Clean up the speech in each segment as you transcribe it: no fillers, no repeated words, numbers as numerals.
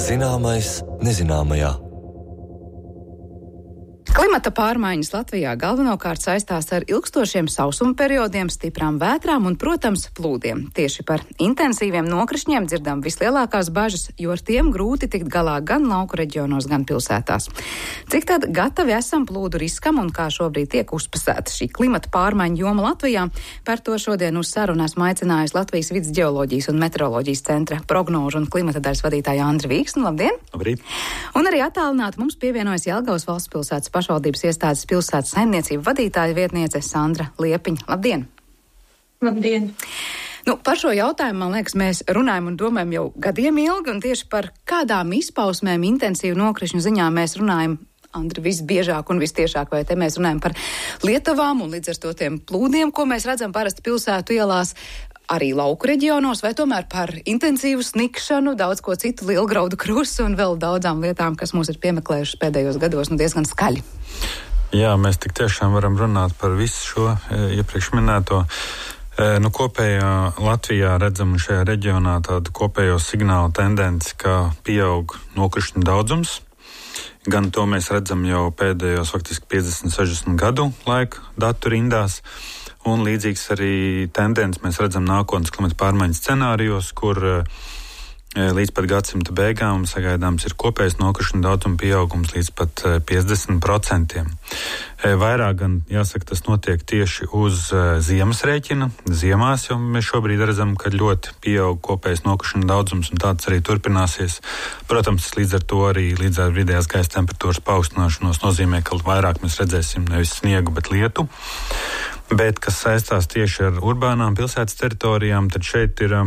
Zināmais nezināmajā. Klimata pārmaiņas Latvijā galvenokārt saistās ar ilgstošiem sausuma periodiem, stiprām vētrām un, protams, plūdiem. Tieši par intensīviem nokrišņiem dzirdam vislielākās bažas, jo ar tiem grūti tikt galā gan lauku reģionos, gan pilsētās. Cik tad gatavi esam plūdu riskam un kā šobrīd tiek uzpasēta šī klimata pārmaiņu joma Latvijā? Par to šodien uz sarunu esmu aicinājusi Latvijas Vides ģeoloģijas un meteoroloģijas centra prognožu un klimata daļas vadītāju Andri Vīksnu. Labdien! Labrīt! Un arī attālināti mums pievienojas Jelgavas valsts pilsētas pašvaldības iestādes pilsētas saimniecību vadītāja vietniece Sandra Liepiņa. Labdien! Labdien! Par šo jautājumu, man liekas, mēs runājam un domājam jau gadiem ilgi, un tieši par kādām izpausmēm intensīvu nokrišņu ziņā mēs runājam, Andri, visbiežāk un vistiešāk, vai te mēs runājam par lietavām un līdz ar to tiem plūdiem, ko mēs redzam parasti pilsētu ielās, arī lauku reģionos, vai tomēr par intensīvu snikšanu, daudz ko citu, lielgraudu krusu un vēl daudzām lietām, kas mūs ir piemeklējušas pēdējos gados, diezgan skaļi. Jā, mēs tik tiešām varam runāt par visu šo iepriekš minēto. Kopējā Latvijā redzam šajā reģionā tādu kopējo signālu tendenci, ka pieaug nokrišņu daudzums. Gan to mēs redzam jau pēdējos faktiski 50-60 gadu laika datu rindās. Un līdzīgs arī tendence mēs redzam nākotnes klimata pārmaiņu scenārijos, kur līdz pat gadsimta beigām sagaidāms ir kopējs nokrišņu daudzuma pieaugums līdz pat 50%. Vairāk gan, jāsaka, tas notiek tieši uz ziemas rēķina. Ziemās jau mēs šobrīd redzam, ka ļoti pieaug kopējs nokrišņu daudzums, un tāds arī turpināsies. Protams, līdz ar to arī līdz ar vidējās gaisa temperatūras paaugstināšanos nozīmē, ka vairāk mēs redzēsim nevis sniegu, bet lietu. Bet, kas saistās tieši ar urbānām pilsētas teritorijām, tad šeit ir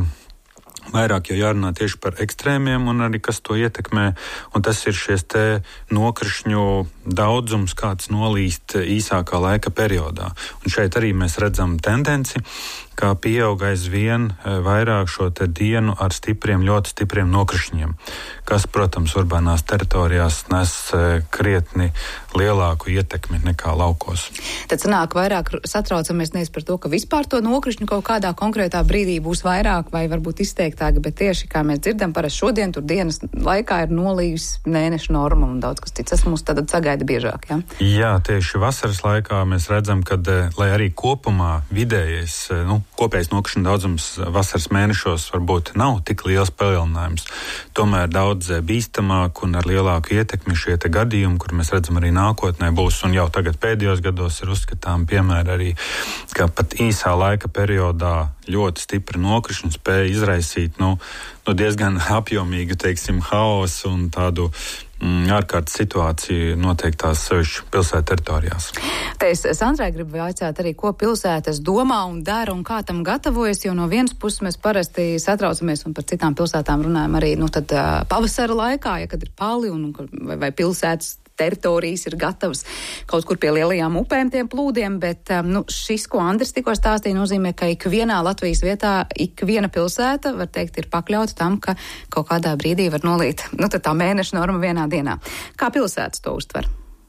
vairāk jau jārunā tieši par ekstrēmiem un arī kas to ietekmē, un tas ir šies te nokrišņu daudzums, kāds nolīst īsākā laika periodā. Un šeit arī mēs redzam tendenci, kā pieaug aizvien vairāk šo te dienu ar ļoti stipriem nokrišņiem, kas, protams, urbānās teritorijās nes krietni lielāku ietekmi nekā laukos. Tad sanāk, vairāk satraucamies nevis par to, ka vispār to nokrišņu kaut kādā konkrētā brīdī būs vairāk vai varbūt izteiktāk, bet tieši, kā mēs dzirdam, parasti šodien tur dienas laikā ir nolījis mēneša norma un daudz kas cits. Tas mums tad sagaida biežāk, jā? Jā, tieši vasaras laikā mēs redzam, ka, lai arī kopumā vidējais, kopējais nokrišņu daudzums vasaras mēnešos varbūt nav tik liels palielinājums. Tomēr daudz bīstamāk un ar lielāku ietekmi šie te gadījumi, kur mēs redzam arī nākotnē būs, un jau tagad pēdējos gados ir uzskatām piemēri arī, ka pat īsā laika periodā ļoti stipri nokrišņi spēja izraisīt diezgan apjomīgu, haosu un tādu ārkārtas situāciju noteiktās sevišķi pilsētu teritorijās. Te es Sandrai gribu jautāt arī, ko pilsētas domā un dara un kā tam gatavojas, jo no vienas puses mēs parasti satraucamies un par citām pilsētām runājam arī pavasara laikā, kad ir pali un vai pilsētas teritorijas ir gatavas kaut kur pie lielajām upēm tiem plūdiem, bet šis, ko Andris tikko stāstīja, nozīmē, ka ikvienā Latvijas vietā, ikviena pilsēta, var teikt, ir pakļauta tam, ka kaut kādā brīdī var nolīt tā mēneša norma vienā dienā. Kā pilsētas to uztver?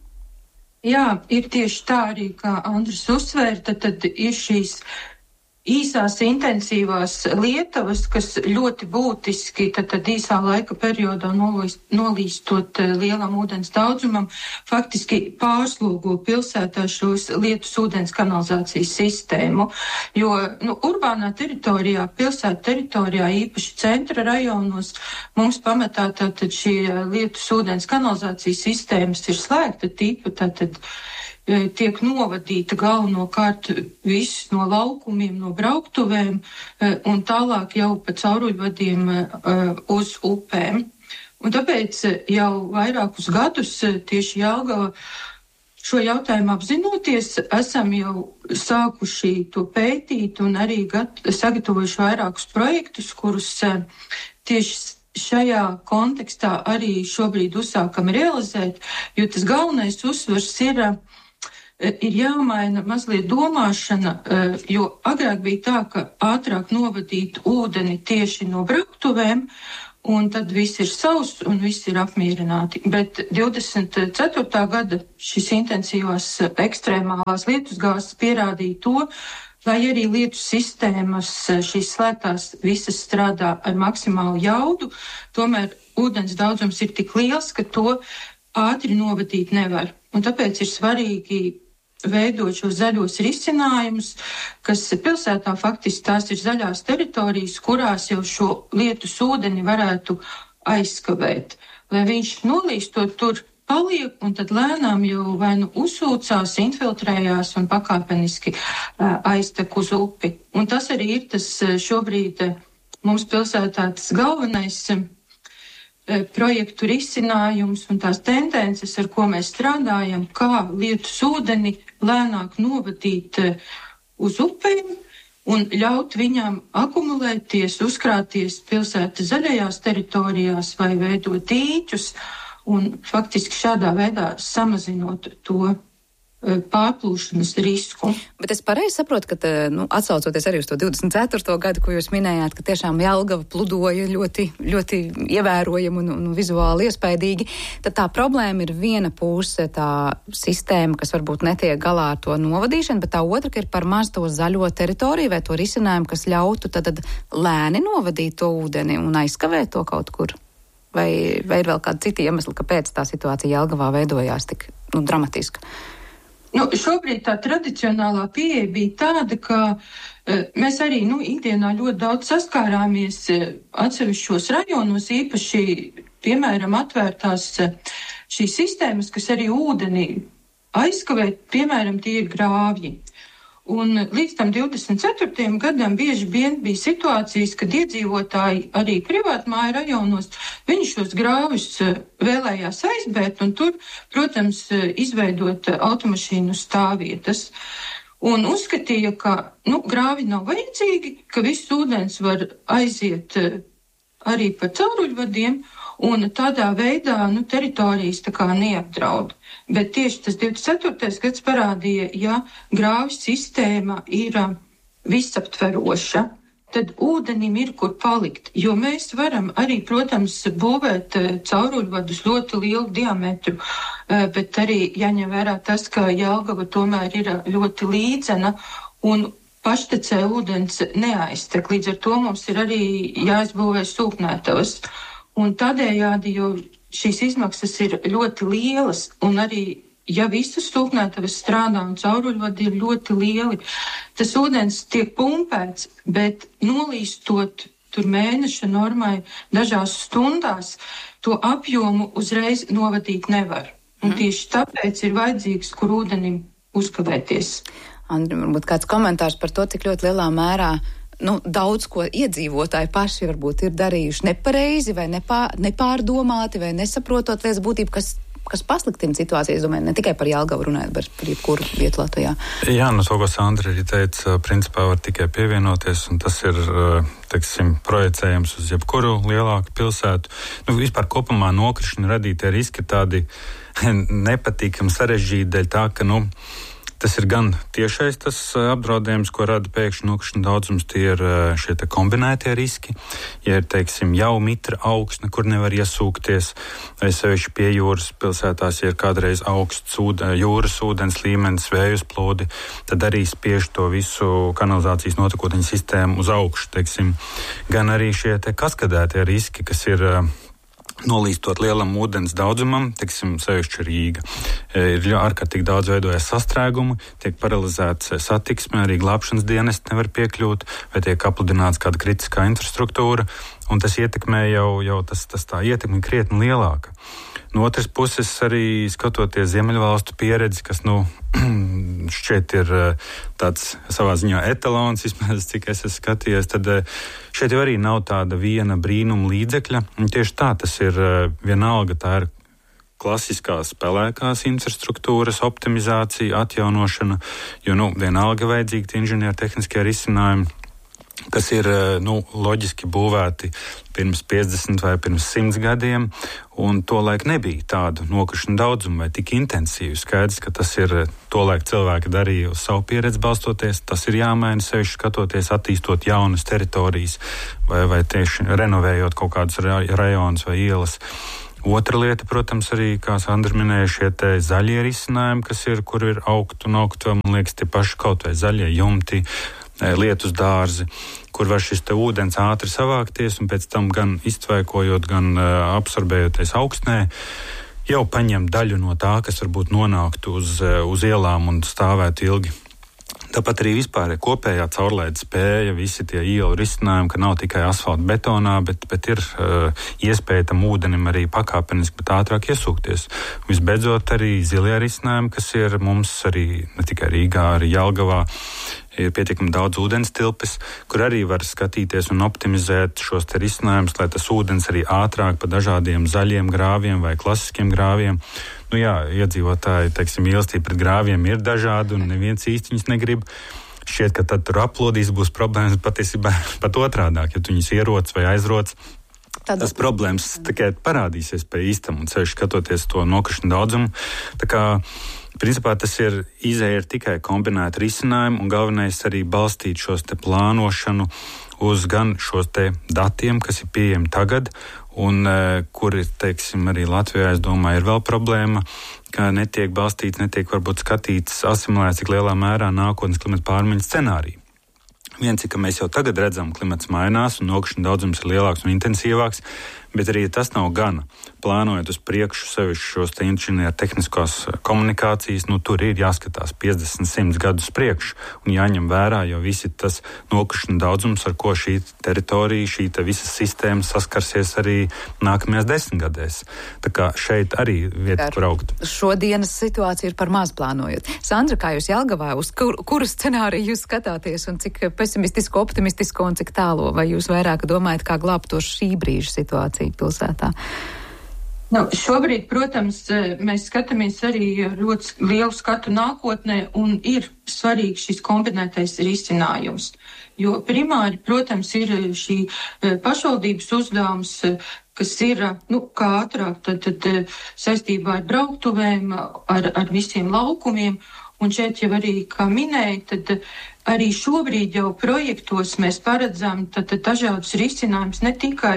Jā, ir tieši tā arī, kā Andris uzsvēra, tad ir šīs īsās intensīvās lietavas, kas ļoti būtiski tad īsā laika periodā nolīstot lielam ūdens daudzumam, faktiski pārslogo pilsētā šos lietus ūdens kanalizācijas sistēmu, jo urbānā teritorijā, pilsētu teritorijā, īpaši centra rajonos, mums pamatā tātad šie lietus ūdens kanalizācijas sistēmas ir slēgta tipa, tātad tiek novadīta galvenokārt viss no laukumiem, no brauktuvēm un tālāk jau pa cauruļvadiem uz upēm. Un tāpēc jau vairākus gadus tieši Jelgava šo jautājumu apzinoties, esam jau sākuši to pētīt un arī sagatavojuši vairākus projektus, kurus tieši šajā kontekstā arī šobrīd uzsākam realizēt, jo tas galvenais uzsvars ir jāmaina mazliet domāšana, jo agrāk bija tā, ka ātrāk novadīt ūdeni tieši no brauktuvēm, un tad viss ir sauss un viss ir apmierināti. Bet 24. gada šis intensīvās ekstrēmālās lietusgāzes pierādīja to, lai arī lietu sistēmas šīs slēgtās visas strādā ar maksimālu jaudu, tomēr ūdens daudzums ir tik liels, ka to ātri novadīt nevar. Un tāpēc ir svarīgi veidot šos zaļos risinājumus, kas pilsētā faktiski tās ir zaļās teritorijas, kurās jau šo lietus ūdeni varētu aizskavēt. Lai viņš nolīstot tur paliek un tad lēnām jau vai nu uzsūcās, infiltrējās un pakāpeniski aiztek uz upi. Un tas arī ir tas šobrīd mums pilsētā tas galvenais projektu risinājums un tās tendences, ar ko mēs strādājam, kā lietus ūdeni lēnāk novadīt uz upēm un ļaut viņām akumulēties, uzkrāties pilsētas zaļajās teritorijās vai veidot dīķus un faktiski šādā veidā samazinot to pārplūšanas risku. Bet es pareizi saprotu, ka, atsaucoties arī uz to 24. gadu, ko jūs minējāt, ka tiešām Jelgava pludoja ļoti, ļoti ievērojami un vizuāli iespaidīgi, tad tā problēma ir viena puse, tā sistēma, kas varbūt netiek galā ar to novadīšanu, bet tā otra, ka ir par maz to zaļo teritoriju vai to risinājumu, kas ļautu tad lēni novadīt to ūdeni un aizskavēt to kaut kur. Vai ir vēl kādi citi iemesli, kāpēc tā situācija Jelgavā veidojās tik dramatiska? Šobrīd tā tradicionālā pieeja bija tāda, ka mēs arī ikdienā ļoti daudz saskārāmies atsevišķos rajonos, īpaši, piemēram, atvērtās šīs sistēmas, kas arī ūdeni aizskavē, piemēram, tie ir grāvji. Un līdz tam 24. gadam bieži vien bija situācijas, kad iedzīvotāji arī privātmāju rajonos, viņi šos grāvus vēlējās aizbērt un tur, protams, izveidot automašīnu stāvvietas. Un uzskatīja, ka grāvi nav vajadzīgi, ka viss ūdens var aiziet arī pa cauruļvadiem un tādā veidā teritorijas tā kā neapdraud. Bet tieši tas 24. gads parādīja, ja grāvis sistēma ir visaptveroša, tad ūdenim ir kur palikt, jo mēs varam arī, protams, būvēt cauruļvadus ļoti lielu diametru, bet arī jāņem vērā tas, ka Jelgava tomēr ir ļoti līdzena un paštecē ūdens neaiztek. Līdz ar to mums ir arī jāizbūvē sūknētavas. Un tādējādi, jo šīs izmaksas ir ļoti lielas, un arī, ja visas sūknētavas strādā un cauruļvadi ir ļoti lieli, tas ūdens tiek pumpēts, bet nolīstot tur mēneša normai dažās stundās, to apjomu uzreiz novadīt nevar. Un tieši tāpēc ir vajadzīgs, kur ūdenim uzkavēties. Andri, varbūt kāds komentārs par to, cik ļoti lielā mērā daudz ko iedzīvotāji paši varbūt ir darījuši nepareizi vai nepārdomāti vai nesaprotot lietas būtību, kas pasliktina situāciju. Es domāju, ne tikai par Jelgavu runājot, bet par jebkuru vietu Latvijā. Jā, to, ko Sandra arī teica, principā var tikai pievienoties, un tas ir, projicējams uz jebkuru lielāku pilsētu. Vispār kopumā nokrišņu radītie riski tādi nepatīkami sarežģīti dēļ tā, ka, tas ir gan tiešais tas apdraudējums, ko rada pēkšņi nokrišņu daudzums, tie ir šie te kombinētie riski. Ja ir, jau mitra augsts, nekur nevar iesūkties, vai sevišķi pie jūras pilsētās, ja ir kādreiz augsts jūras ūdens līmenis, vējas plūdi, tad arī spiež to visu kanalizācijas notekūdeņu sistēmu uz augšu, Gan arī šie te kaskadētie riski, kas ir nolīstot lielam ūdens daudzumam, sevišķi Rīga. Ir ārkārtīgi daudz veidojas sastrēgumu, tiek paralizēts satiksme, arī glābšanas dienesti nevar piekļūt, vai tiek apludināts kāda kritiskā infrastruktūra, un tas ietekmē jau tā ietekme krietni lielāka. No otras puses arī skatoties Ziemeļvalstu pieredzi, kas, šķiet ir tāds savā ziņā etalons, vismaz cik es esmu skatījies, tad šeit jau arī nav tāda viena brīnuma līdzekļa. Un tieši tā, tas ir vienalga, tā ir klasiskās pelēkās infrastruktūras optimizācija, atjaunošana, jo, vienalga vajadzīgi inženiertehniskie risinājumi, kas ir, loģiski būvēti pirms 50 vai pirms 100 gadiem, un tolaik nebija tādu nokrišņu daudzumu vai tik intensīvu. Skaidrs, ka tas ir tolaik cilvēki darīja uz savu pieredzi balstoties, tas ir jāmaina sevišķi skatoties, attīstot jaunas teritorijas vai tieši renovējot kaut kādus rajonus vai ielas. Otra lieta, protams, arī, kā Sandra minēja, šie te zaļie risinājumi, kas ir, kur ir augt un augt, man liekas, tie paši kaut vai zaļie jumti, lietus dārzi, kur var šis te ūdens ātri savākties un pēc tam gan iztvaikojot, gan absorbējoties augstnē, jau paņem daļu no tā, kas varbūt nonāktu uz ielām un stāvētu ilgi. Tāpat arī vispār kopējā caurlaides spēja, visi tie ielu risinājumi, ka nav tikai asfalta betonā, bet ir iespēja tam ūdenim arī pakāpeniski, bet ātrāk iesūkties. Visbeidzot arī zilie risinājumi, kas ir mums arī ne tikai Rīgā, arī Jelgavā, ir pietiekami daudz ūdens tilpes, kur arī var skatīties un optimizēt šos te risinājumus, lai tas ūdens arī ātrāk pa dažādiem zaļiem grāviem vai klasiskiem grāviem. Nu jā, iedzīvotāji, mīlestība pret grāviem ir dažādi un neviens īsti viņus negrib. Šķiet, ka tad tur aplodīs būs problēmas patiesībā pat otrādāk, ja tu viņus ieroc vai aizroc. Tas problēmas tikai parādīsies pie īstam un ceļš skatoties to nokrišņu daudzumu. Tā kā principā tas ir izēja tikai kombinēta risinājuma un galvenais arī balstīt šos te plānošanu uz gan šos te datiem, kas ir pieejami tagad un kuri, arī Latvijā, es domāju, ir vēl problēma, ka netiek balstīts, netiek varbūt skatīts, asimilēts, cik lielā mērā nākotnes klimata pārmaiņu scenāriju. Viens ir, ka mēs jau tagad redzam, klimats mainās un nokrišņu daudzums ir lielāks un intensīvāks, bet arī tas nav gana. Plānojot uz priekšu sevišķi šos te inženieru tehniskās komunikācijas, tur ir jāskatās 50, 100 gadus priekšu un jāņem vērā jau visi tas nokrišņu daudzums, ar ko šī teritorija, šī te visas sistēmas saskarsies arī nākamajās 10 gadēs. Tā kā šeit arī vieta, kur augt. Šodienas situācija ir par maz plānojot. Sandra, kā jūs Jelgavā, uz kuru scenāriju jūs skatāties un cik pesimistisku, optimistisku un cik tālo? Vai jūs vairāk domājat, kā glābt to šī brīža situāciju pilsētā? Šobrīd, protams, mēs skatāmies arī ļoti lielu skatu nākotnē un ir svarīgs šis kombinētais risinājums. Jo primāri, protams, ir šī pašvaldības uzdevums, kas ir, kā ātrāk, tad saistībā ar brauktuvēm, ar visiem laukumiem. Un šeit jau arī, kā minēja, tad arī šobrīd jau projektos mēs paredzam tad dažādus risinājumus, ne tikai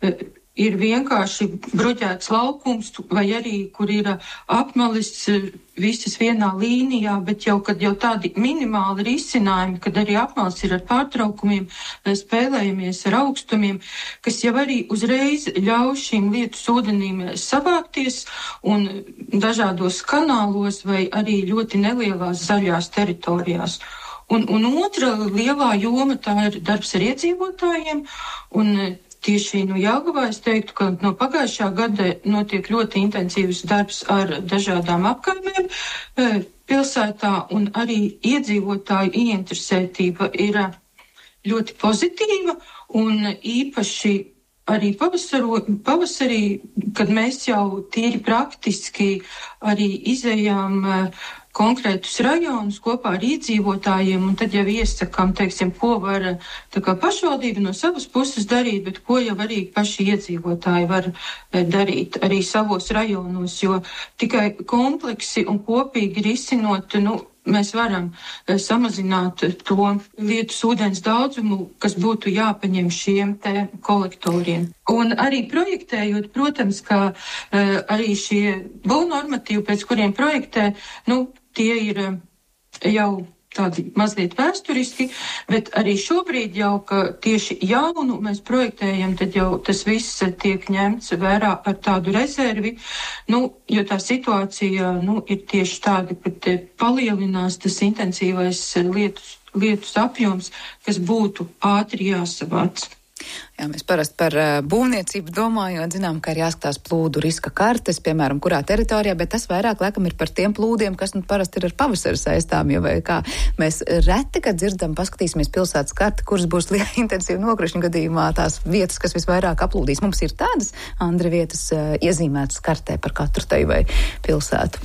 ir vienkārši bruģēts laukums, vai arī, kur ir apmalis visas vienā līnijā, bet kad jau tādi minimāli risinājumi, kad arī apmalis ir ar pārtraukumiem, spēlējamies ar augstumiem, kas jau arī uzreiz ļauj šīm lietus ūdenim savākties un dažādos kanālos vai arī ļoti nelielās zaļās teritorijās. Un otra lielā joma tā ir darbs ar iedzīvotājiem un tieši Jelgavā es teiktu, ka no pagājušā gada notiek ļoti intensīvs darbs ar dažādām apkaimēm pilsētā, un arī iedzīvotāju ieinteresētība ir ļoti pozitīva, un īpaši arī pavasarī, kad mēs jau tīri praktiski arī izējām konkrētus rajonus kopā ar iedzīvotājiem, un tad jau iesakām, ko var pašvaldība no savas puses darīt, bet ko jau arī paši iedzīvotāji var darīt arī savos rajonos, jo tikai kompleksi un kopīgi risinot, mēs varam samazināt to lietus ūdens daudzumu, kas būtu jāpaņem šiem te kolektoriem. Un arī projektējot, protams, ka arī šie būvnormatīvi, pēc kuriem projektē, tie ir jau tādi mazliet vēsturiski, bet arī šobrīd jau, ka tieši jaunu mēs projektējam, tad jau tas viss tiek ņemts vērā ar tādu rezervi, jo tā situācija, ir tieši tāda, ka palielinās tas intensīvais lietus apjoms, kas būtu ātri jāsavāc. Jā, mēs parasti par būvniecību domājot, zinām, ka ir jāskatās plūdu riska kartes, piemēram, kurā teritorijā, bet tas vairāk laikam ir par tiem plūdiem, kas parasti ir ar pavasara saistām, jo vai kā mēs reti, kad dzirdam, paskatīsimies pilsētas karti, kuras būs liela intensīva nokrišņu gadījumā, tās vietas, kas visvairāk aplūdīs. Mums ir tādas, Andri, vietas iezīmētas kartē par katru teju vai pilsētu.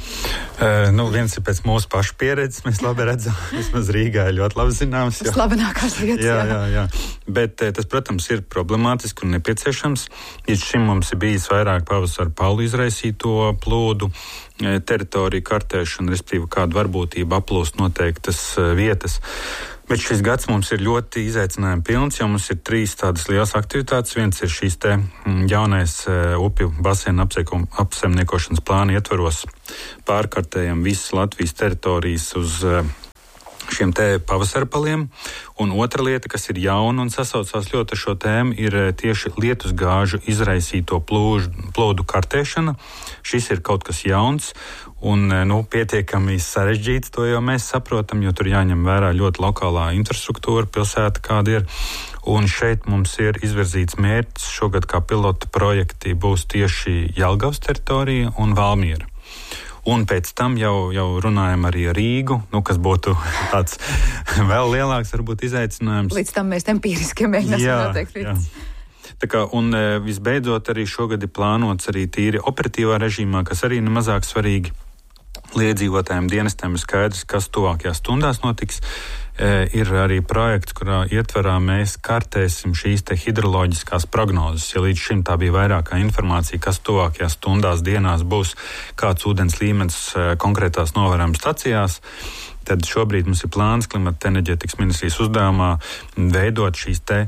Viens ir pēc mūsu pašu pieredzes, mēs labi redzam, vismaz Rīgā ir ļoti labi zināms. Slavenākās vietas, jā. Bet tas, protams, ir problemātiski un nepieciešams. Līdz šim mums ir bijis vairāk pavasara paulu izraisīto plūdu teritoriju kartēšanu, respektīvi kādu varbūtību aplūst noteiktas vietas. Bet šis gads mums ir ļoti izaicinājumi pilns, jo mums ir 3 tādas lielas aktivitātes. Viens ir šīs te jaunais upju basēnu apsaimniekošanas plāna ietvaros pārkartējam visas Latvijas teritorijas uz šiem te pavasarpaliem, un otra lieta, kas ir jauna un sasaucās ļoti ar šo tēmu, ir tieši lietusgāžu izraisīto plodu kartēšana. Šis ir kaut kas jauns un pietiekami sarežģīts, to jau mēs saprotam, jo tur jāņem vērā ļoti lokālā infrastruktūra, pilsēta kāda ir. Un šeit mums ir izvirzīts mērķis, šogad kā pilota projekti būs tieši Jelgavas teritorija un Valmiera. Un pēc tam jau runājam arī ar Rīgu, kas būtu tāds vēl lielāks, varbūt, izaicinājums. Līdz tam mēs empīriski mēģināsim noteikt vietas. Tā kā, un visbeidzot arī šogad ir plānots arī tīri operatīvā režīmā, kas arī nemazāk svarīgi. Liedzīvotājiem dienestiem ir skaidrs, kas tuvākajās stundās notiks. Ir arī projekts, kurā ietverā mēs kartēsim šīs te hidroloģiskās prognozes. Ja līdz šim tā bija vairākā informācija, kas tuvākajās stundās, dienās būs, kāds ūdens līmenis konkrētās novērojuma stacijās, tad šobrīd mums ir plāns Klimata enerģētikas ministrijas uzdevumā veidot šīs te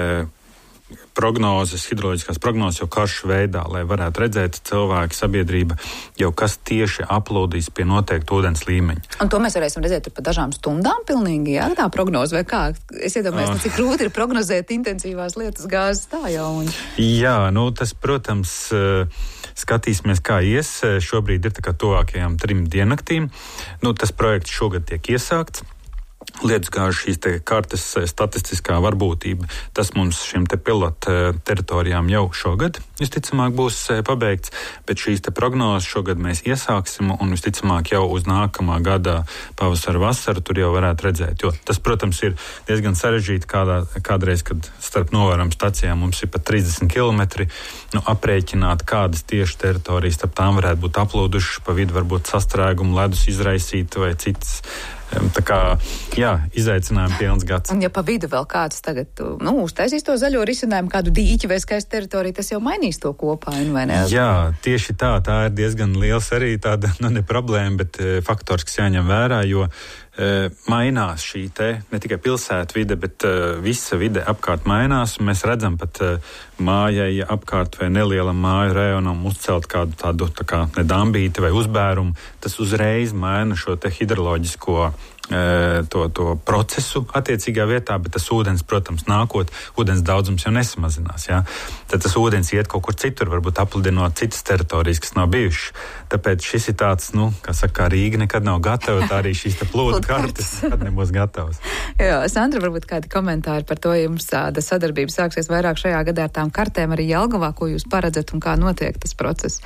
prognozes, hidroloģiskās prognozes jau karšu veidā, lai varētu redzēt cilvēki, sabiedrība, jau kas tieši aplūdīs pie noteikta ūdens līmeņa. Un to mēs varēsim redzēt pa dažām stundām pilnīgi, jā, tā prognoze vai kā? Es iedomājos, cik grūti ir prognozēt intensīvās lietas gāzes tā jau. Jā, tas, protams, skatīsimies, kā ies. Šobrīd ir tā kā tuvākajām 3 diennaktīm. Tas projekts šogad tiek iesākts. Lietusgāžu šīs te kartes statistiskā varbūtība, tas mums šiem te pilota teritorijām jau šogad visticamāk būs pabeigts, bet šīs te prognozes šogad mēs iesāksim un visticamāk jau uz nākamā gada pavasaru vasaru tur jau varētu redzēt, jo tas, protams, ir diezgan sarežģīti kādreiz, kad starp novērojuma stacijām mums ir pat 30 kilometri, aprēķināt, kādas tieši teritorijas starp tām varētu būt aplūdušas, pa vidu varbūt sastrēgumu, ledus izraisīt vai citas. Tā kā, izaicinājumi pilns gads. Un ja pa vidu vēl kāds tagad, uztaisīs to zaļo risinājumu, kādu dīķi vai skaistu teritoriju, tas jau mainīs to kopā, vai ne? Jā, tieši tā ir diezgan liels arī tāda, ne problēma, bet faktors, kas jāņem vērā, jo mainās šī te, ne tikai pilsētu vide, bet visa vide apkārt mainās, un mēs redzam pat mājai apkārt vai nelielam māju rajonam uzcelt kādu tādu tā kā nedambīti vai uzbērumu, tas uzreiz maina šo te hidroloģisko to procesu attiecīgā vietā, bet tas ūdens, protams, nākot, ūdens daudzums jau nesamazinās, jā. Tad tas ūdens iet kaut kur citur, varbūt aplidinot citas teritorijas, kas nav bijušas. Tāpēc šis ir tāds, kā saka, Rīga nekad nav gatava, tā arī šīs te plūdu kartes nekad nebūs gatavas. Jā, Sandra, varbūt kādi komentāri par to, jums tāda sadarbība sāksies vairāk šajā gadā ar tām kartēm arī Jelgavā, ko jūs paredzat un kā notiek tas process?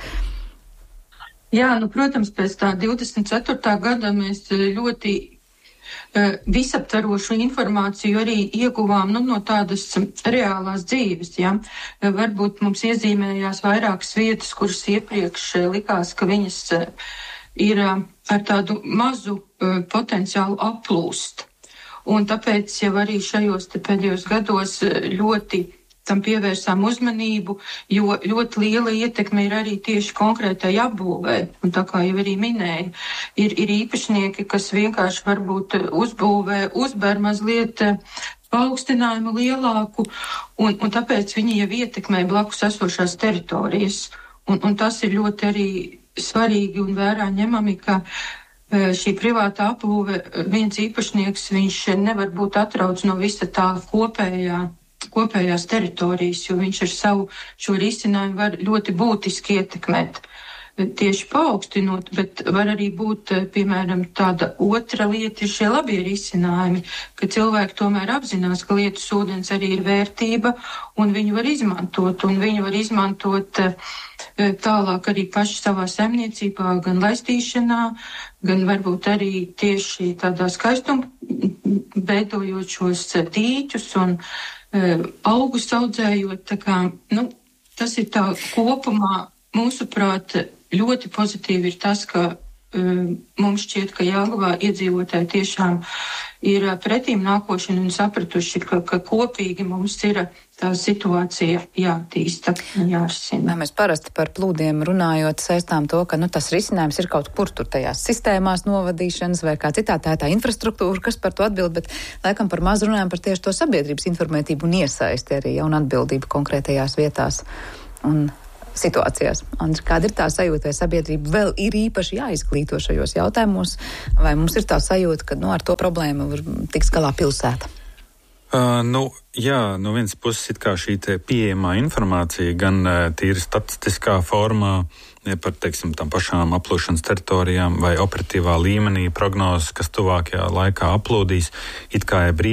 Jā, protams, pēc tā 24. gada mēs ļoti visaptvarošu informāciju arī ieguvām no tādas reālās dzīves. Ja? Varbūt mums iezīmējās vairākas vietas, kuras iepriekš likās, ka viņas ir ar tādu mazu potenciālu aplūst. Un tāpēc jau arī šajos pēdējos gados ļoti tam pievērsām uzmanību, jo ļoti liela ietekme ir arī tieši konkrētai apbūvē. Un tā kā jau arī minēju, ir īpašnieki, kas vienkārši varbūt uzbēr mazliet paaugstinājumu lielāku, un tāpēc viņi jau ietekmē blakus esošās teritorijas. Un tas ir ļoti arī svarīgi un vērā ņemami, ka šī privāta apbūve, viens īpašnieks, viņš nevar būt atrauc no visa tā kopējās teritorijas, jo viņš ar savu šo risinājumu var ļoti būtiski ietekmēt, tieši paaugstinot, bet var arī būt, piemēram, tāda otra lieta ir šie labie risinājumi, ka cilvēki tomēr apzinās, ka lietus ūdens arī ir vērtība un viņu var izmantot tālāk arī paši savā saimniecībā, gan laistīšanā, gan varbūt arī tieši tādā skaistuma veidojot šos dīķus un augus audzējot, tā kā, tas ir tā kopumā, mūsuprāt, ļoti pozitīvi ir tas, ka mums šķiet, ka Jelgavā iedzīvotāji tiešām ir pretīm nākošana un sapratuši, ka kopīgi mums ir tā situācija jātīsta un jārisina. Mēs parasti par plūdiem runājot saistām to, ka tas risinājums ir kaut kur tur tajās sistēmās novadīšanas vai kā citā, tā ir tā infrastruktūra, kas par to atbild, bet laikam par maz runājam par tieši to sabiedrības informētību un iesaisti arī un atbildību konkrētajās vietās. Un situācijās. Andri, kāda ir tā sajūta, vai sabiedrība vēl ir īpaši jāizglīto šajos jautājumos, vai mums ir tā sajūta, ka ar to problēmu var tiks galā pilsēta? Jā, no vienas puses it kā šī te pieejamā informācija gan tīri statistiskā formā par, teiksim, tam pašām aplūšanas teritorijām vai operatīvā līmenī prognozes, kas tuvākajā laikā aplūdīs, it kā ir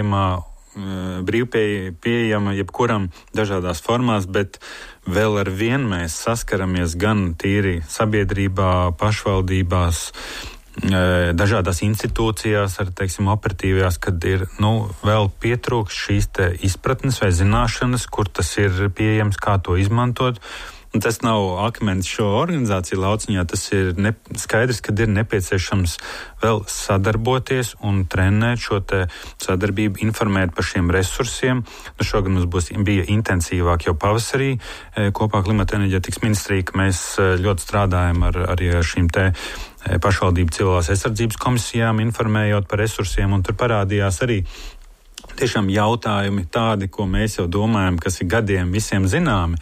brīvpieejama jebkuram dažādās formās, bet vēl ar vien mēs saskaramies gan tīri sabiedrībā, pašvaldībās, dažādās institūcijās, ar, teiksim, operatīvajās, kad ir, vēl pietrūkst šīs te izpratnes vai zināšanas, kur tas ir pieejams, kā to izmantot. Un tas nav akmens šo organizāciju lauciņā, tas ir skaidrs, ka ir nepieciešams vēl sadarboties un trenēt šo te sadarbību, informēt par šiem resursiem. Šogad mums bija intensīvāk jau pavasarī kopā Klimata enerģētikas ministrija, ka mēs ļoti strādājam arī ar šīm te pašvaldību civilās aizsardzības komisijām, informējot par resursiem, un tur parādījās arī tiešām jautājumi tādi, ko mēs jau domājam, kas ir gadiem visiem zināmi.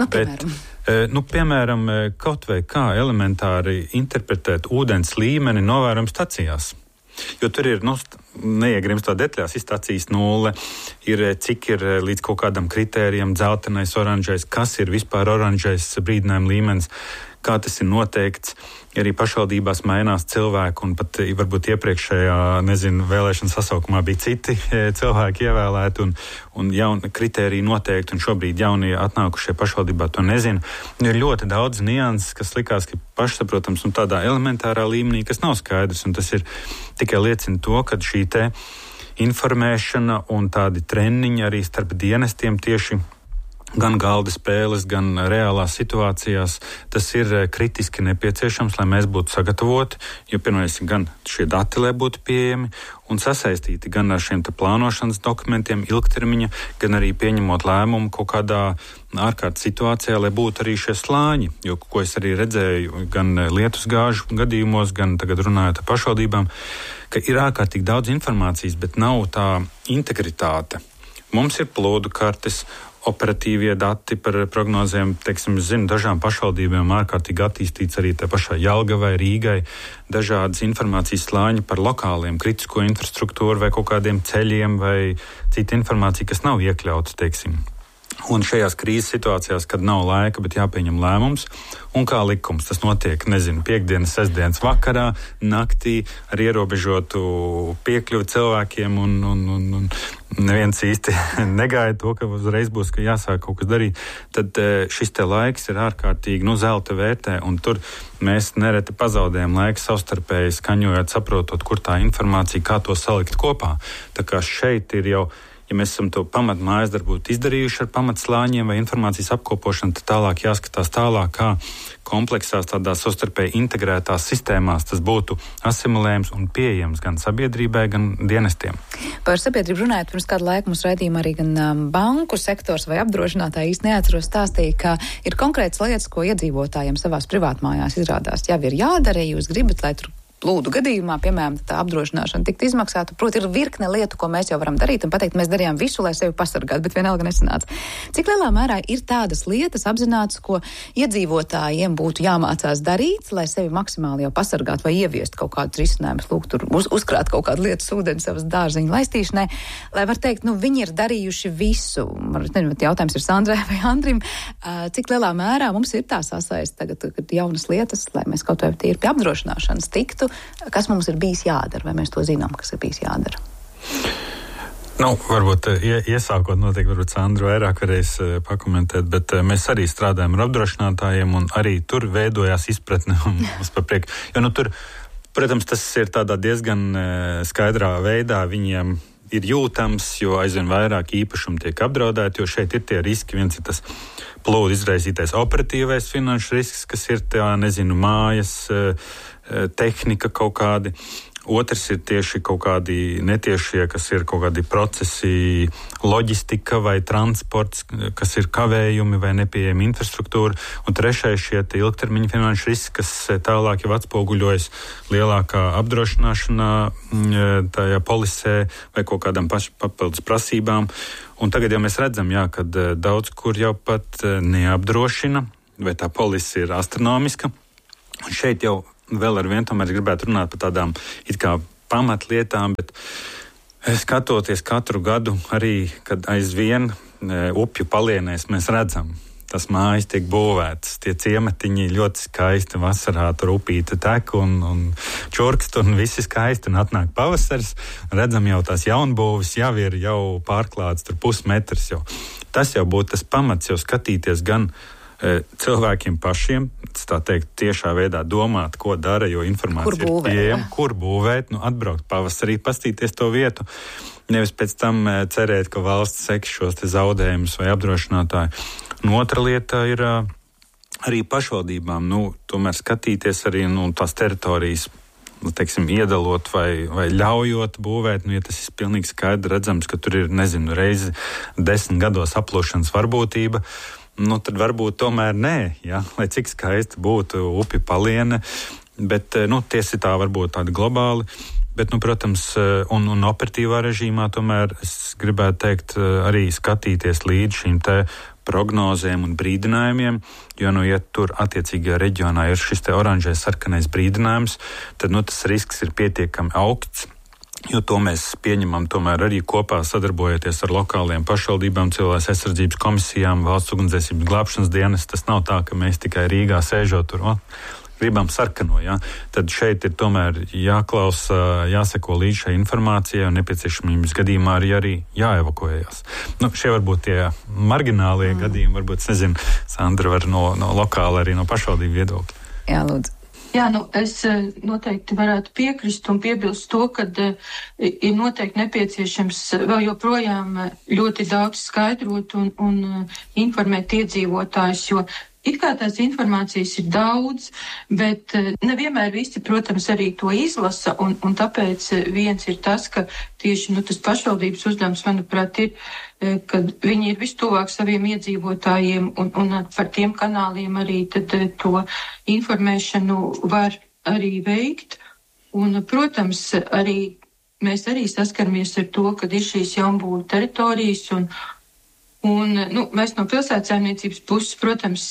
Piemēram, kaut vai kā elementāri interpretēt ūdens līmeni novērojuma stacijās. Jo tur ir, neiegrimst tā detaļās, ir stacijas 0, cik ir līdz kaut kādam kritērijam dzeltenais, oranžais, kas ir vispār oranžais brīdinājuma līmenis, kā tas ir noteikts. Arī pašvaldībās mainās cilvēki, un pat varbūt iepriekšējā, vēlēšana sasaukumā bija citi cilvēki ievēlēti, un jauni kritēriji noteikti, un šobrīd jaunie atnākušie pašvaldībā to nezina. Ir ļoti daudz nianses, kas likās, ka pašsaprotams un tādā elementārā līmenī, kas nav skaidrs, un tas ir tikai liecina to, ka šī te informēšana un tādi treniņi arī starp dienestiem tieši gan galda spēles, gan reālās situācijās, tas ir kritiski nepieciešams, lai mēs būtu sagatavoti, jo pirmais gan šie dati, lai būtu pieejami un sasaistīti gan ar šiem te plānošanas dokumentiem ilgtermiņa, gan arī pieņemot lēmumu kaut kādā ārkārtas situācijā, lai būtu arī šie slāņi, jo, ko es arī redzēju gan lietusgāžu gadījumos, gan tagad runājot ar pašvaldībām, ka ir ārkārtīgi daudz informācijas, bet nav tā integritāte. Mums ir plūdu kartes, operatīvie dati par prognozēm, teiksim, es zinu, dažām pašvaldībām ārkārtīgi attīstīts arī tā pašā Jelgavai, Rīgai, dažādas informācijas slāņi par lokāliem kritisko infrastruktūru vai kaut kādiem ceļiem vai cita informācija, kas nav iekļauts, teiksim. Un šajās krīzes situācijās, kad nav laika, bet jāpieņem lēmums, un kā likums, tas notiek, piektdienas, sestdienas vakarā, naktī, ar ierobežotu piekļuvi cilvēkiem, un neviens īsti negaida to, ka uzreiz būs, ka jāsāk kaut kas darīt, tad šis te laiks ir ārkārtīgi, zelta vērtē, un tur mēs nereti pazaudējam laiku savstarpēji skaņojot, saprotot, kur tā informācija, kā to salikt kopā. Tā kā šeit ir jau, ja mēs esam to pamatmājas darbu izdarījuši ar pamatslāņiem vai informācijas apkopošanu, tad tālāk jāskatās tālāk, kā kompleksās tādās savstarpēji integrētās sistēmās tas būtu asimilējams un pieejams gan sabiedrībai, gan dienestiem. Par sabiedrību runājot, pirms kādu laiku mums raidījumā arī gan banku sektors vai apdrošinātāji īsti neatceros stāstīja, ka ir konkrētas lietas, ko iedzīvotājiem savās privātmājās izrādās jau ir jādara, ja jūs gribat, lai tur plūdu gadījumā, piemēram, tā apdrošināšana tiktu izmaksāta. Proti, ir virkne lietu, ko mēs jau varam darīt un pateikt, mēs darījām visu, lai sevi pasargātu, bet vienalga nesanāca. Cik lielā mērā ir tādas lietas apzināts, ko iedzīvotājiem būtu jāmācās darīt, lai sevi maksimāli jau pasargātu vai ieviest kaut kādus risinājumus, lūk, tur uzkrāt kaut kādu lietu ūdeni savas dārziņu laistīšanai, lai var teikt, viņi ir darījuši visu. Jautājums ir Sandrai vai Andrim. Cik lielā mērā mums ir tā sasaist tagad jaunas lietas, lai mēs kaut vai tīri pie apdrošināšanas tiktu, kas mums ir bijis jādara, vai mēs to zinām, kas ir bijis jādara? Varbūt iesākot noteikti, varbūt Sandra vairāk varēs pakomentēt, bet mēs arī strādājam ar apdrošinātājiem, un arī tur veidojās izpratne mums par prieku. Jo, tur, protams, tas ir tādā diezgan skaidrā veidā, viņiem ir jūtams, jo aizvien vairāk īpašumu tiek apdraudēti, jo šeit ir tie riski, viens ir tas plūdu izraisītais operatīvais finanšu risks, kas ir mājas, tehnika kaut kādi. Otrs ir tieši kaut kādi netiešie, kas ir kaut kādi procesi, loģistika vai transports, kas ir kavējumi vai nepieejama infrastruktūra. Un trešais šie ilgtermiņa finanšu riski, kas tālāk jau atspoguļojas lielākā apdrošināšanā, tajā polisē vai kaut kādām papildus prasībām. Un tagad jau mēs redzam, kad daudz kur jau pat neapdrošina vai tā polise ir astronomiska. Un šeit jau vēl ar vienu tomēr gribētu runāt par tādām it kā pamatlietām, bet skatoties katru gadu arī, kad aizvien upju palienēs mēs redzam, tas mājas tiek būvētas, tie ciematiņi ļoti skaisti, vasarā tur upīte tek un čurkst un visi skaisti, un atnāk pavasaris, redzam jau tās jaunbūvis, jau ir pārklāts tur pusmetrs jau. Tas jau būtu tas pamats jau skatīties gan cilvēkiem pašiem, tā teikt, tiešā veidā domāt, ko dara, jo informācija ir pieejama, kur būvēt, atbraukt pavasarī, pastīties to vietu, nevis pēc tam cerēt, ka valsts seks šos te zaudējumus vai apdrošinātāji. Un otra lieta ir arī pašvaldībām, tomēr skatīties arī tās teritorijas, teiksim, iedalot vai ļaujot būvēt, ja tas ir pilnīgi skaidri redzams, ka tur ir, reizi 10 gados aplūšanas varbūtība, tad varbūt tomēr nē, ja? Lai cik skaisti būtu upju paliene, bet tiesa tā varbūt tādi globāli, bet, protams, un operatīvā režīmā tomēr es gribētu teikt arī skatīties līdz šīm te prognozēm un brīdinājumiem, jo, ja tur attiecīgajā reģionā ir šis te oranžais sarkanais brīdinājums, tad, tas risks ir pietiekami augsts. Jo to mēs pieņemam tomēr arī kopā sadarbojoties ar lokālajiem pašvaldībām, civilās aizsardzības komisijām, valsts ugunsdzēsības glābšanas dienas. Tas nav tā, ka mēs tikai Rīgā sēžot tur, gribam sarkano, ja? Tad šeit ir tomēr jāklausa, jāseko līdz šai informācijai un nepieciešamības gadījumā arī jāevakuējās. Šie varbūt tie marginālie gadījumi, varbūt, Sandra var no lokāla arī no pašvaldību viedokļa. Jā, lūdzu. Jā, es noteikti varētu piekrist un piebilst to, ka ir noteikti nepieciešams vēl joprojām ļoti daudz skaidrot un informēt iedzīvotājus, jo it kā tās informācijas ir daudz, bet nevienmēr visi, protams, arī to izlasa, un tāpēc viens ir tas, ka tieši tas pašvaldības uzdevums, manuprāt, ir, kad viņi ir vistuvāk saviem iedzīvotājiem un par tiem kanāliem arī tad to informēšanu var arī veikt. Un, protams, mēs arī saskaramies ar to, kad ir šīs jaunbūvu teritorijas un mēs no pilsētsaimniecības puses, protams,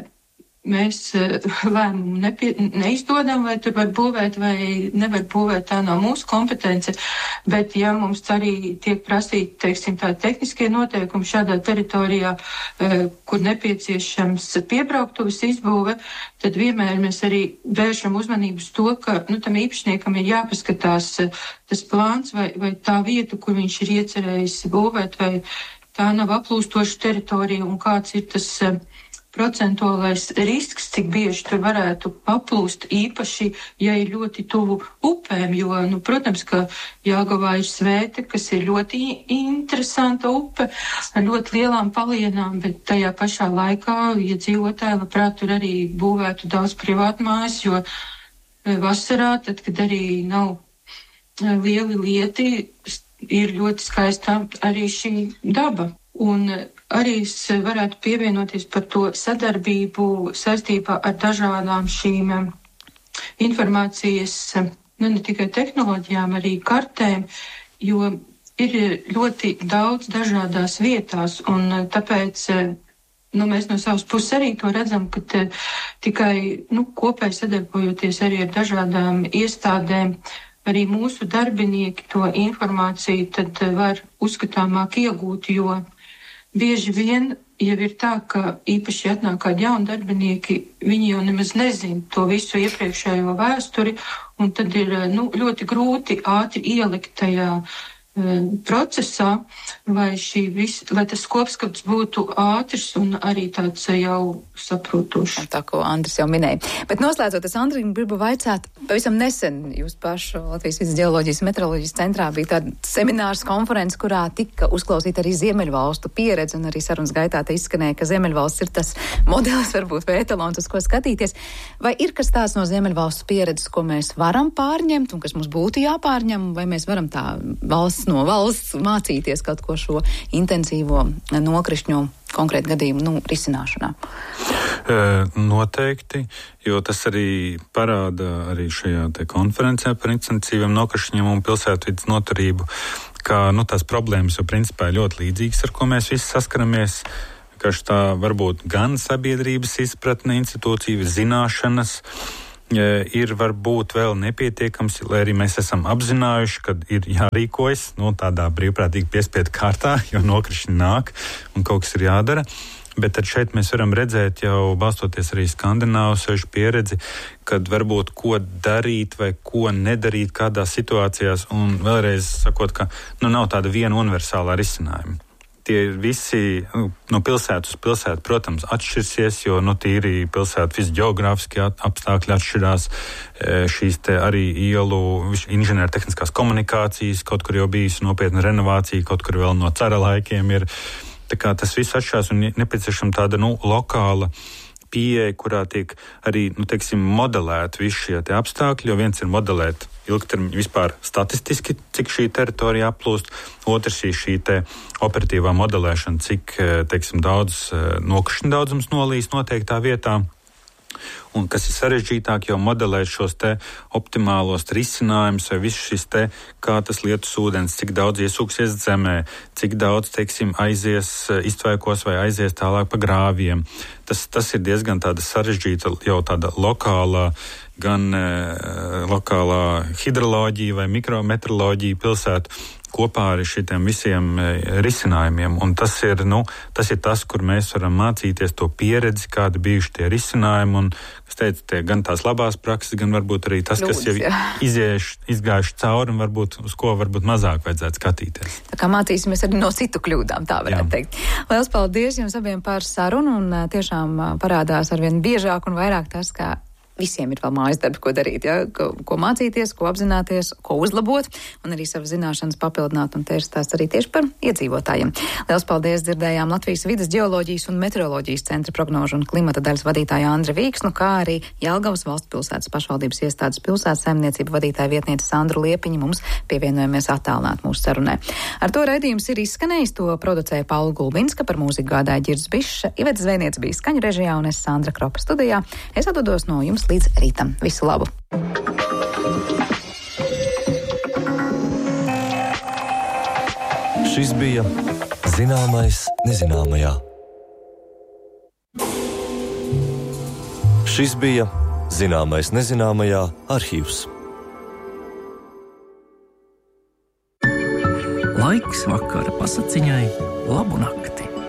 mēs lēmumu neizdodam, vai tur var būvēt vai nevar būvēt, tā nav mūsu kompetence, bet ja mums arī tiek prasīti, teiksim, tā tehniskie noteikumi šādā teritorijā, kur nepieciešams piebrauktuves izbūve, tad vienmēr mēs arī vēršam uzmanību uz to, ka tam īpašniekam ir jāpaskatās tas plāns vai tā vieta, kur viņš ir iecerējis būvēt, vai tā nav aplūstoša teritorija un kāds ir tas procentuālais risks, cik bieži tur varētu paplūst, īpaši, ja ir ļoti tuvu upēm, jo, protams, ka Jāgavā ir Svēte, kas ir ļoti interesanta upe ar ļoti lielām palienām, bet tajā pašā laikā iedzīvotāji labprāt tur arī būvētu daudz privātmājas, jo vasarā, tad, kad arī nav lieli lieti, ir ļoti skaistā arī šī daba. Un arī es varētu pievienoties par to sadarbību saistībā ar dažādām šīm informācijas, ne tikai tehnoloģijām, arī kartēm, jo ir ļoti daudz dažādās vietās, un tāpēc mēs no savas puses arī to redzam, ka tikai kopēji sadarbojoties arī ar dažādām iestādēm, arī mūsu darbinieki to informāciju tad var uzskatāmāk iegūt, jo bieži vien jau ir tā, ka īpaši atnāk kādi jauni darbinieki, viņi jau nemaz nezina to visu iepriekšējo vēsturi, un tad ir ļoti grūti ātri ielikt tajā procesā, lai tas kopskats būtu ātrs un arī tāds jau saprotošs. Tā, ko Andris jau minēja. Bet noslēdzot, es Andrim gribu vaicāt, pavisam nesen jūs pašu Latvijas Vides ģeoloģijas un meteoroloģijas centrā bija tāda seminārs konferences, kurā tika uzklausīta arī Ziemeļvalstu pieredze, un arī sarunas gaitā te izskanēja, ka Ziemeļvalsts ir tas modelis, varbūt vētalons, uz ko skatīties. Vai ir kas tāds no Ziemeļvalstu pieredzes, ko mēs varam pārņemt un kas mums būtu jāpārņem, vai mēs varam tā no valsts mācīties kaut ko šo intensīvo nokrišņu konkrētu gadījumu risināšanā? Noteikti, jo tas arī parāda arī šajā te konferencē par intensīviem nokrišņiem un pilsētvides noturību, ka tās problēmas jau principā ir ļoti līdzīgas, ar ko mēs visi saskaramies. ka tā varbūt gan sabiedrības izpratne, institūcija, zināšanas ir varbūt vēl nepietiekams, lai arī mēs esam apzinājuši, ka ir jārīkojas tādā brīvprātīgi piespiedu kārtā, jo nokrišņi nāk un kaut kas ir jādara. Bet tad šeit mēs varam redzēt jau balstoties arī skandināvu sešu pieredzi, kad varbūt ko darīt vai ko nedarīt kādās situācijās, un vēlreiz sakot, ka nav tāda viena universālā risinājuma. Tie visi no pilsētu uz pilsētu, protams, atšķirsies, jo tīri pilsētu visi ģeogrāfiski apstākļi atšķirās, šīs te arī ielu inženiertehniskās komunikācijas, kaut kur jau bijusi nopietna renovācija, kaut kur vēl no cara laikiem ir. Tā kā tas viss atšķirās un nepieciešama tāda lokāla pieeja, kurā tiek arī, modelēt visi šie te apstākļi, jo viens ir modelēt ilgtermiņu vispār statistiski, cik šī teritorija aplūst, otrs ir šī te operatīvā modelēšana, cik, daudz nokrišņu daudzums nolīs noteiktā vietā. Un kas ir sarežģītāk, jau modelēt šos te optimālos risinājumus vai visu šis te, kā tas lietus ūdens, cik daudz iesūksies zemē, cik daudz, aizies iztvaikos vai aizies tālāk pa grāviem. Tas ir diezgan tāda sarežģīta, jau tāda lokālā, gan lokālā hidroloģija vai mikrometeoroloģija pilsētu kopā ar šitiem visiem risinājumiem. Un tas ir tas, kur mēs varam mācīties to pieredzi, kādi bijuši tie risinājumi, un, es teicu, tie gan tās labās prakses, gan varbūt arī tas, kas jau izgājuši cauri, un varbūt uz ko varbūt mazāk vajadzētu skatīties. Tā kā mācīsimies arī no citu kļūdām, tā varētu teikt. Lielas paldies jums abiem par sarunu, un tiešām parādās arvien biežāk un vairāk tas, ka visiem ir vēl mājas darbi, ko darīt, ko mācīties, ko apzināties, ko uzlabot, un arī savas zināšanas papildināt, un tieši tās arī tieši par iedzīvotājiem. Lielas paldies, dzirdējām Latvijas vides ģeoloģijas un meteoroloģijas centra prognožu un klimata daļas vadītāju Andri Vīksnu, kā arī Jelgavas valsts pilsētas pašvaldības iestādes pilsētas saimniecību vadītāja vietniece Sandru Liepiņu mums pievienojamies attālināt mūsu sarunē. Ar to raidījums ir izskanējis, to producēja Paula Gulbinska, par mūziku gādāja Ģirds Bišs, Ivets Zvejniec bija skaņu režijā un es Sandra Kropa studijā. Es atvados no jums līdz rītam. Visu labu! Šis bija Zināmais nezināmajā. Šis bija Zināmais nezināmajā arhīvs. Laiks vakara pasaciņai, labu nakti.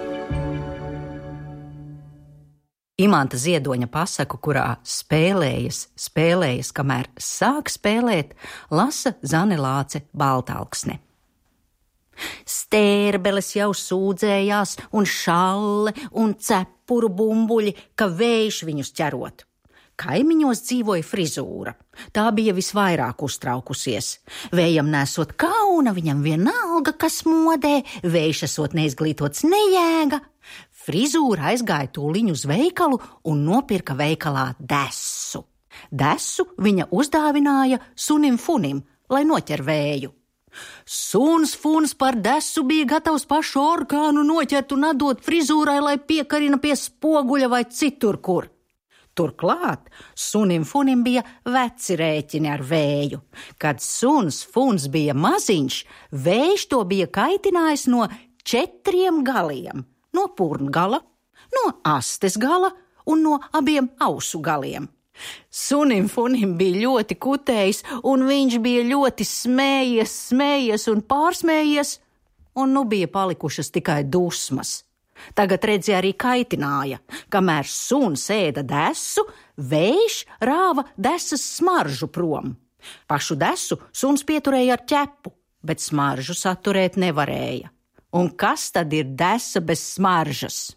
Imanta Ziedoņa pasaku, kurā spēlējas, kamēr sāk spēlēt, lasa Zane Lāce Baltalksne. Stērbeles jau sūdzējās un šalle un cepuru bumbuļi, ka vējš viņus ķerot. Kaimiņos dzīvoja Frizūra. Tā bija visvairāk uztraukusies. Vējam nesot kauna, viņam vienalga, kas modē, vējš esot neizglītots nejēga. Frizūra aizgāja tūliņ uz veikalu un nopirka veikalā desu. Desu viņa uzdāvināja sunim Funim, lai noķer vēju. Suns Funs par desu bija gatavs pašu orkānu noķert un atdot Frizūrai, lai piekarina pie spoguļa vai citur kur. Turklāt sunim Funim bija veci rēķini ar vēju. Kad suns Funs bija maziņš, vējš to bija kaitinājis no 4 galiem. No purngala, no astes gala un no abiem ausu galiem. Sunim Funim bija ļoti kutējis, un viņš bija ļoti smējies un pārsmējies, un nu bija palikušas tikai dusmas. Tagad redzi arī kaitināja, kamēr suns ēda desu, vējš rāva desas smaržu prom. Pašu desu suns pieturēja ar ķepu, bet smaržu saturēt nevarēja. Un kas tad ir desa bez smaržas?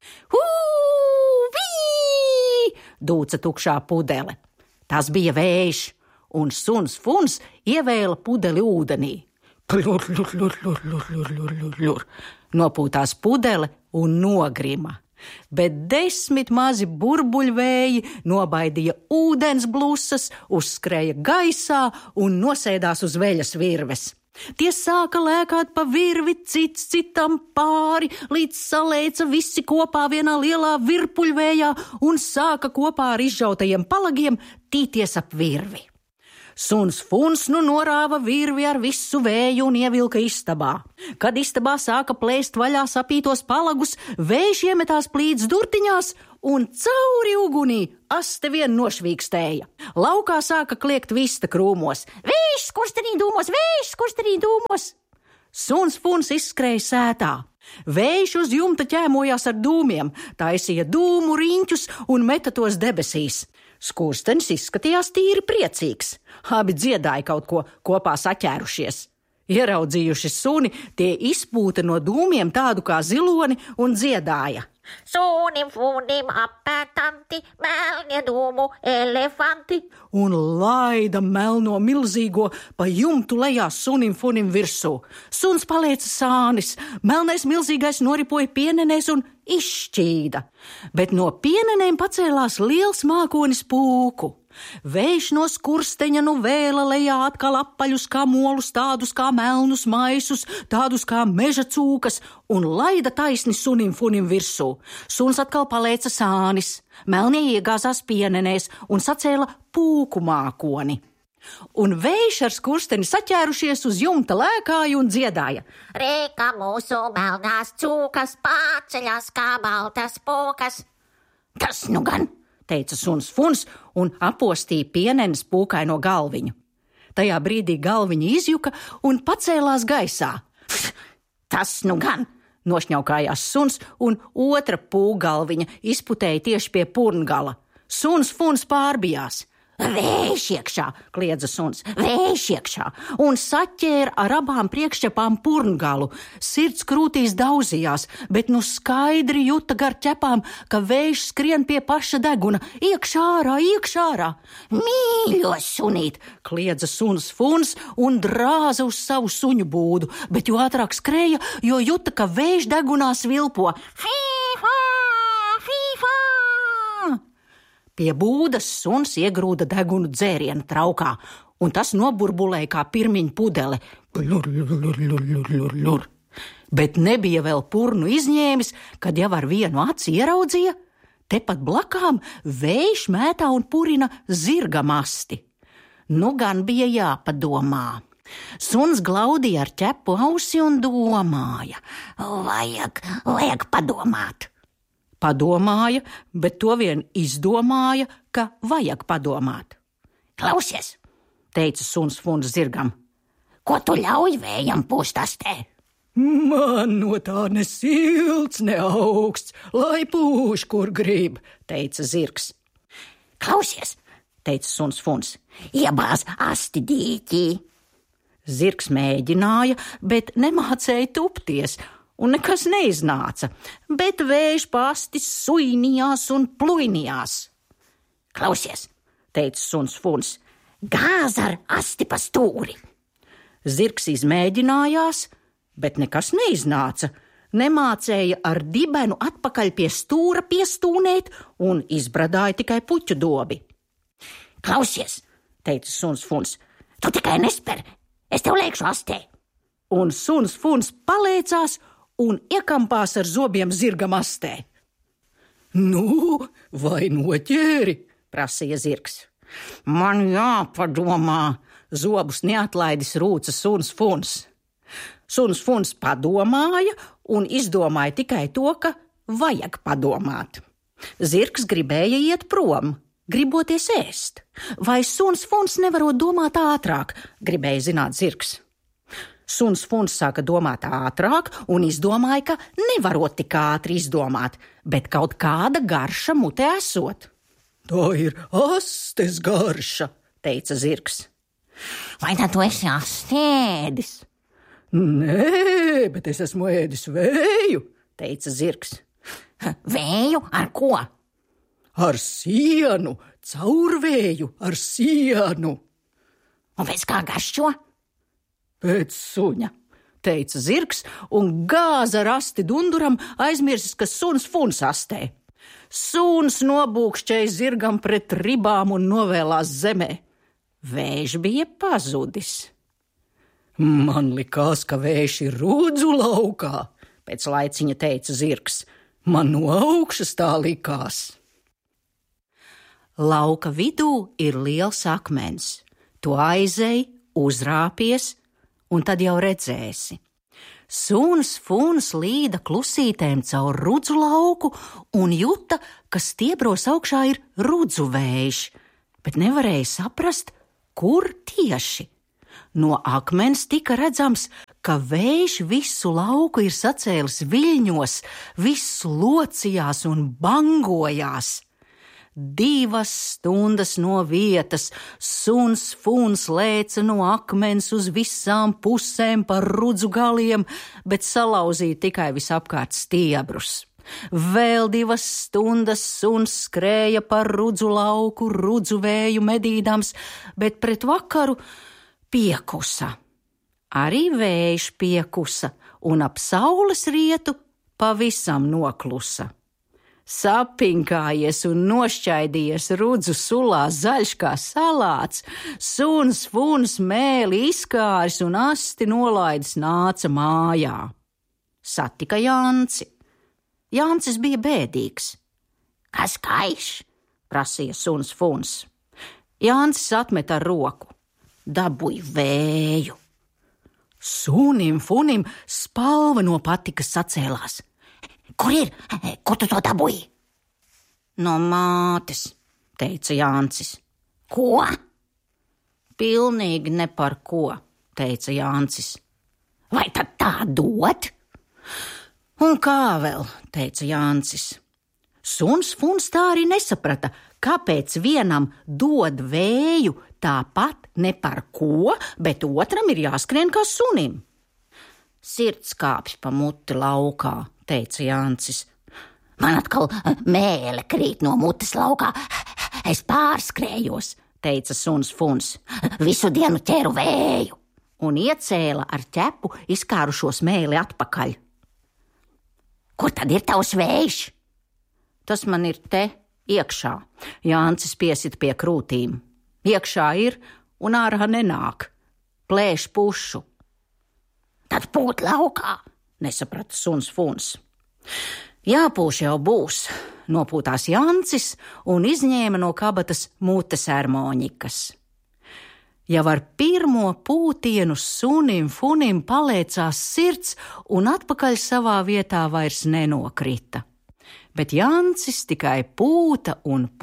Vī! Dūca tukšā pudele. Tas bija vējš, un suns Funs ievēla pudeli ūdenī. Kļur, kļur, kļur, kļur, kļur, kļur, kļur, kļur. Nopūtās pudele un nogrima. Bet 10 mazi burbuļvēji nobaidīja ūdens blusas, uzskrēja gaisā un nosēdās uz veļas virves. Tie sāka lēkāt pa virvi cits citam pāri, līdz salēca visi kopā vienā lielā virpuļvējā un sāka kopā ar izžautajiem palagiem tīties ap virvi. Suns Funs nu norāva virvi ar visu vēju un ievilka istabā. Kad istabā sāka plēst vaļā sapītos palagus, vējš iemetās plīts durtiņās un cauri ugunī aste vien nošvīkstēja. Laukā sāka kliegt vista krūmos. Vējš skurstenī dūmos, vējš skurstenī dūmos! Suns Funs izskrēja sētā. Vējš uz jumta ķēmojās ar dūmiem, taisīja dūmu riņķus un meta tos debesīs. Skurstenis izskatījās tīri priecīgs. Abi dziedāja kaut ko kopā saķērušies. Ieraudzījuši suni, tie izpūta no dūmiem tādu kā ziloni un dziedāja. Sunim funim apētanti, melnie dūmu elefanti. Un laida melno milzīgo pa jumtu lejā sunim funim virsū. Suns palieca sānis, melnais milzīgais noripoja pienenēs un izšķīda. Bet no pienenēm pacēlās liels mākonis pūku. Vējš no skursteņa nu vēla lejā atkal apaļus kā molus, tādus kā melnus maisus, tādus kā meža cūkas, un laida taisni sunim funim virsū. Suns atkal palēca sānis, melnie iegāzās pienenēs un sacēla pūku mākoni. Un vējš ar skursteni saķērušies uz jumta lēkāja un dziedāja. Rēka mūsu melnās cūkas pārceļās kā baltas pūkas. Tas nu gan, teica Suns Funs un apostīja pienenes pūkaino galviņu. Tajā brīdī galviņa izjuka un pacēlās gaisā. Tas nu gan, nošņaukājās suns un otra pūgalviņa izputēja tieši pie purngala. Suns Funs pārbijās. Vējš iekšā, kliedza suns, vējš iekšā, un saķēra ar abām priekšķepām purngalu. Sirds krūtīs daudzījās, bet nu skaidri juta gar ķepām, ka vējš skrien pie paša deguna. Iekšā ārā, iekšā ārā. Mīļo sunīt, kliedza Suns Funs un drāza uz savu suņu būdu, bet jo ātrāk skrēja, jo juta, ka vējš degunā svilpo. Fī-fā, fī-fā! Pie būdas suns iegrūda degunu dzēriena traukā, un tas noburbulēja kā pirmiņu pudele. Lur, lur, lur, lur, lur, lur. Bet nebija vēl purnu izņēmis, kad jau ar vienu aci ieraudzīja, tepat blakām vējš mētā un purina zirga masti. Nu gan bija jāpadomā. Suns glaudīja ar ķepu ausi un domāja. Vajag padomāt. Padomāja, bet to vien izdomāja, ka vajag padomāt. Klausies, teica Suns Funs zirgam. Ko tu ļauj vējam pūst astē? Man no tā ne silts, ne augsts, lai pūš, kur grib, teica zirgs. Klausies, teica Suns Funs, iebāz asti dīķī. Zirgs mēģināja, bet nemācēja tupties, un nekas neiznāca, bet vējš pastis suinījās un pluinījās. Klausies, teica Suns Funs, gāz ar asti pa stūri. Zirgs izmēģinājās, bet nekas neiznāca. Nemācēja ar dibenu atpakaļ pie stūra piestūnēt un izbradāja tikai puķu dobi. Klausies, teica Suns Funs, tu tikai nesper, es tev liekšu astē. Un Suns Funs palēcās un iekampās ar zobiem zirgam astē. Nu, vai noķēri? Prasīja zirgs. Man jāpadomā, zobus neatlaidis rūca Suns Funs. Suns Funs padomāja un izdomāja tikai to, ka vajag padomāt. Zirgs gribēja iet prom, griboties ēst. Vai Suns Funs nevarot domāt ātrāk, gribēja zināt zirgs. Suns Funs sāka domāt ātrāk un izdomāja, ka nevarot tik ātri izdomāt, bet kaut kāda garša mutē esot. Tā ir astes garša, teica zirgs. Vai tad tu esi astēdis? Nē, bet es esmu ēdis vēju, teica zirgs. Vēju ar ko? Ar sienu, caur vēju, ar sienu. Un pēc kā garšo? Pēc suņa, teica zirgs un gāza ar asti dunduram, aizmirsis, ka Suns Funs astē. Suns nobūkšķēja zirgam pret ribām un novēlās zemē. Vējš bija pazudis. Man likās, ka vējš ir rūdzu laukā, pēc laiciņa teica zirgs. Man no augšas tā likās. Lauka vidū ir liels akmens. Tu aizej, uzrāpies, un tad jau redzēsi. Suns Funs līda klusītēm caur rudzu lauku un juta, ka stiebros augšā ir rudzu vējš, bet nevarēja saprast, kur tieši. No akmens tika redzams, ka vējš visu lauku ir sacēlis viļņos, viss locījās un bangojās. 2 stundas no vietas suns Funs lēca no akmens uz visām pusēm par rudzu galiem, bet salauzīja tikai visapkārt stiebrus. Vēl 2 stundas suns skrēja par rudzu lauku, rudzu vēju medīdams, bet pret vakaru piekusa. Arī vējš piekusa un ap saules rietu pavisam noklusa. Sapinkājies un nošķaidījies rudzu sulā zaļš kā salāts, suns Funs mēli izkāris un asti nolaidis nāca mājā. Satika Janci. Jancis bija bēdīgs. Kas kaiš? Prasīja suns Funs. Jancis atmet ar roku. Dabūj vēju. Sunim Funim spalva no patikas sacēlās. Kur ir? Kur tu to dabūji? No mātes, teica Jancis. Ko? Pilnīgi ne par ko, teica Jancis. Vai tad tā dod? Un kā vēl, teica Jancis. Suns Funs tā arī nesaprata, kāpēc vienam dod vēju tāpat ne par ko, bet otram ir jāskrien kā sunim. Sirds kāpj pa muti laukā, teica Jancis. Man atkal mēle krīt no mutes laukā. Es pārskrējos, teica suns Funs. Visu dienu ķēru vēju. Un iecēla ar ķepu izkārušos mēli atpakaļ. Kur tad ir tavs vējš? Tas man ir te, iekšā. Jancis piesit pie krūtīm. Iekšā ir un ārā nenāk. Plēš pušu. Tad pūt laukā, nesaprata suns Funs. Jāpūš jau būs, nopūtās Jancis un izņēma no kabatas mutes ermoņikas. Jau ar pirmo pūtienu sunim Funim paliecās sirds un atpakaļ savā vietā vairs nenokrita. Bet Jancis tikai pūta,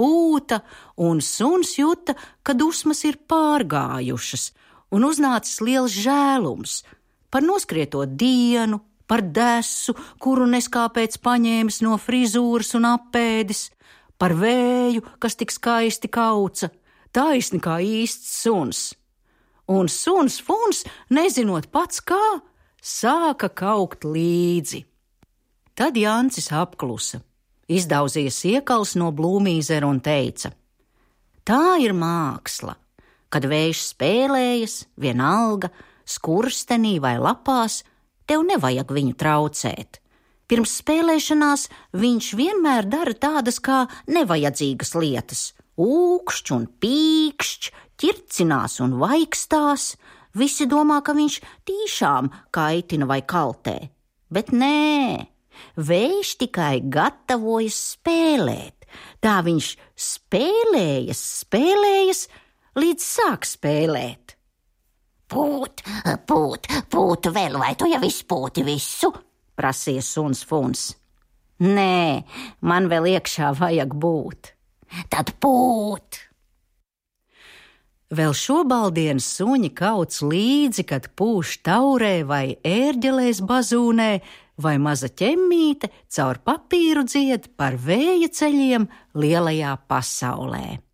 un suns juta, ka dusmas ir pārgājušas, un uznācis liels žēlums par noskrieto dienu, par desu, kuru neskāpēc paņēmis no frizūras un apēdis, par vēju, kas tik skaisti kauca, taisni kā īsts suns. Un suns Funs, nezinot pats kā, sāka kaukt līdzi. Tad Jancis apklusa, izdauzīja siekals no blūmīzera un teica: tā ir māksla, kad vējš spēlējas, vienalga, skurstenī vai lapās, tev nevajag viņu traucēt. Pirms spēlēšanās viņš vienmēr dara tādas kā nevajadzīgas lietas. Ūkšķ un pīkšķ, ķircinās un vaikstās. Visi domā, ka viņš tīšām kaitina vai kaltē. Bet nē, vējš tikai gatavojas spēlēt. Tā viņš spēlējas, līdz sāk spēlēt. Pūt vēl, vai tu jau izpūti visu? Prasīja suns Funs. Nē, man vēl iekšā vajag būt. Tad pūt. Vēl šobaldien suņi kauc līdzi, kad pūš taurē vai ērģelēs bazūnē, vai maza ķemmīte caur papīru dzied par vēja ceļiem lielajā pasaulē.